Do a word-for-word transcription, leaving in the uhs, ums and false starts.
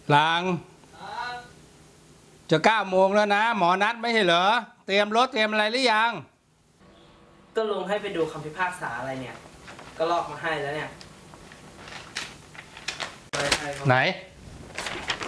หลังจะเก้าโมงแล้วนะหมอนัดไม่ใช่เหรอเตรียมรถเตรียมอะไรหรือยังก็ลุงให้ไปดูคำพิพากษาอะไรเนี่ยก็ลอกมาให้แล้วเนี่ยไหน